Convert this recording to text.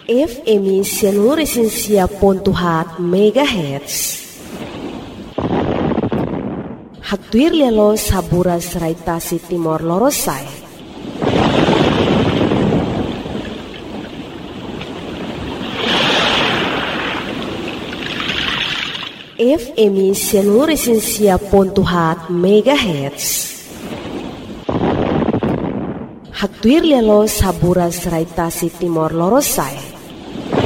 FM 106.7 MHz. Hatuir lelo sabura serai tasi Timor Lorosai. FM 106.7 MHz. Hatuir lelo sabura serai tasi Timor Lorosai.